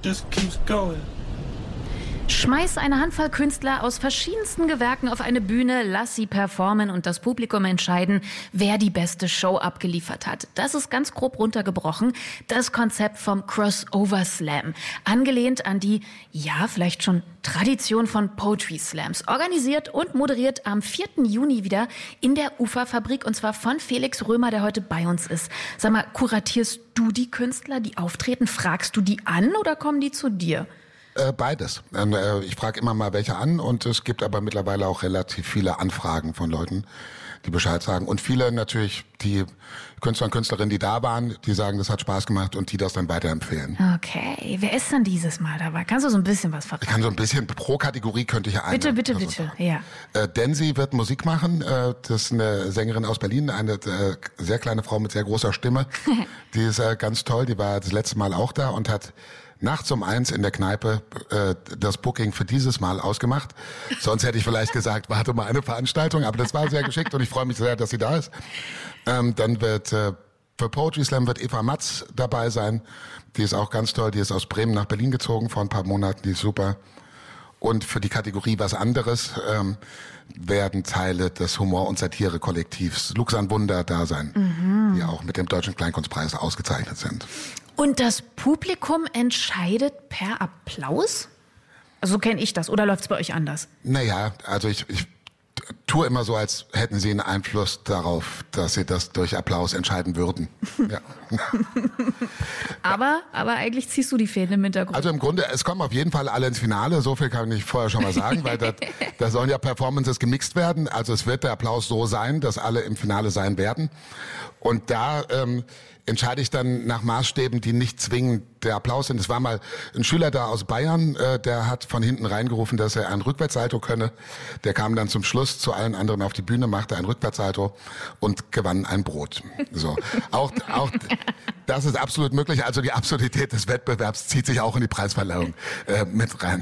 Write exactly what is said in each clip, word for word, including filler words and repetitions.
just keeps going. Schmeiß eine Handvoll Künstler aus verschiedensten Gewerken auf eine Bühne, lass sie performen und das Publikum entscheiden, wer die beste Show abgeliefert hat. Das ist ganz grob runtergebrochen das Konzept vom Crossover Slam. Angelehnt an die, ja, vielleicht schon Tradition von Poetry Slams. Organisiert und moderiert am vierten Juni wieder in der Uferfabrik und zwar von Felix Römer, der heute bei uns ist. Sag mal, kuratierst du die Künstler, die auftreten? Fragst du die an oder kommen die zu dir? Beides. Ich frage immer mal welche an und es gibt aber mittlerweile auch relativ viele Anfragen von Leuten, die Bescheid sagen. Und viele natürlich, die Künstler und Künstlerinnen, die da waren, die sagen, das hat Spaß gemacht und die das dann weiterempfehlen. Okay, wer ist denn dieses Mal dabei? Kannst du so ein bisschen was verraten? Ich kann so ein bisschen, pro Kategorie könnte ich ja eine. Bitte, bitte, bitte, ja. Äh, Densi wird Musik machen, äh, das ist eine Sängerin aus Berlin, eine äh, sehr kleine Frau mit sehr großer Stimme. Die ist äh, ganz toll, die war das letzte Mal auch da und hat nachts um eins in der Kneipe äh, das Booking für dieses Mal ausgemacht. Sonst hätte ich vielleicht gesagt, warte mal eine Veranstaltung, aber das war sehr geschickt und ich freue mich sehr, dass sie da ist. Ähm, dann wird äh, für Poetry Slam wird Eva Matz dabei sein. Die ist auch ganz toll, die ist aus Bremen nach Berlin gezogen vor ein paar Monaten, die ist super. Und für die Kategorie was anderes ähm, werden Teile des Humor- und Satire-Kollektivs Luxan Wunder da sein, mhm. die auch mit dem Deutschen Kleinkunstpreis ausgezeichnet sind. Und das Publikum entscheidet per Applaus? Also so kenne ich das. Oder läuft es bei euch anders? Naja, also ich, ich tue immer so, als hätten sie einen Einfluss darauf, dass sie das durch Applaus entscheiden würden. Ja. aber, aber eigentlich ziehst du die Fäden im Hintergrund. Also im Grunde, es kommen auf jeden Fall alle ins Finale. So viel kann ich vorher schon mal sagen, weil da, da sollen ja Performances gemixt werden. Also es wird der Applaus so sein, dass alle im Finale sein werden. Und da ähm, entscheide ich dann nach Maßstäben, die nicht zwingend der Applaus sind. Es war mal ein Schüler da aus Bayern, äh, der hat von hinten reingerufen, dass er ein Rückwärtssalto könne. Der kam dann zum Schluss zu allen anderen auf die Bühne, machte ein Rückwärtssalto und gewann ein Brot. So, auch, auch das ist absolut möglich. Also die Absurdität des Wettbewerbs zieht sich auch in die Preisverleihung äh, mit rein.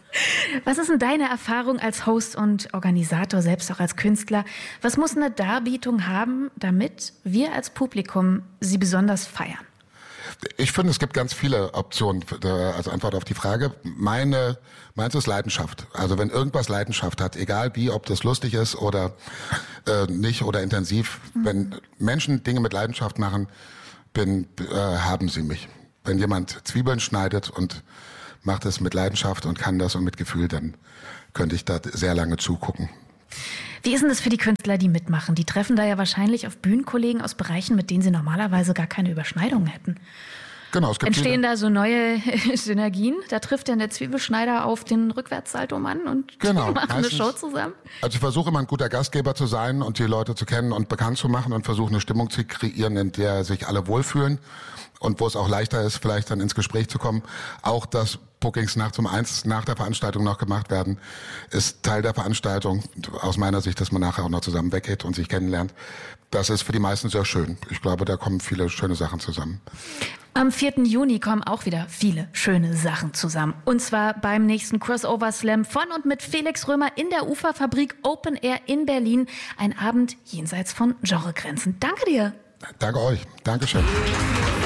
Was ist denn deine Erfahrung als Host und Organisator, selbst auch als Künstler? Was muss eine Darbietung haben, damit wir als Publikum sie besonders feiern? Ich finde, es gibt ganz viele Optionen als Antwort auf die Frage. Meine, meins ist Leidenschaft. Also wenn irgendwas Leidenschaft hat, egal wie, ob das lustig ist oder äh, nicht oder intensiv, mhm. wenn Menschen Dinge mit Leidenschaft machen, bin, äh, haben sie mich. Wenn jemand Zwiebeln schneidet und macht es mit Leidenschaft und kann das und mit Gefühl, dann könnte ich da sehr lange zugucken. Wie ist denn das für die Künstler, die mitmachen? Die treffen da ja wahrscheinlich auf Bühnenkollegen aus Bereichen, mit denen sie normalerweise gar keine Überschneidungen hätten. Genau, es gibt Entstehen viele. da so neue Synergien? Da trifft dann der Zwiebelschneider auf den Rückwärtssalto-Mann und genau, die machen meistens, eine Show zusammen? Also ich versuche immer ein guter Gastgeber zu sein und die Leute zu kennen und bekannt zu machen und versuche eine Stimmung zu kreieren, in der sich alle wohlfühlen und wo es auch leichter ist, vielleicht dann ins Gespräch zu kommen. Auch dass Bookings nachts um eins nach der Veranstaltung noch gemacht werden, ist Teil der Veranstaltung. Aus meiner Sicht, dass man nachher auch noch zusammen weggeht und sich kennenlernt. Das ist für die meisten sehr schön. Ich glaube, da kommen viele schöne Sachen zusammen. Am vierten Juni kommen auch wieder viele schöne Sachen zusammen. Und zwar beim nächsten Crossover Slam von und mit Felix Römer in der Uferfabrik Open Air in Berlin. Ein Abend jenseits von Genregrenzen. Danke dir. Danke euch. Dankeschön.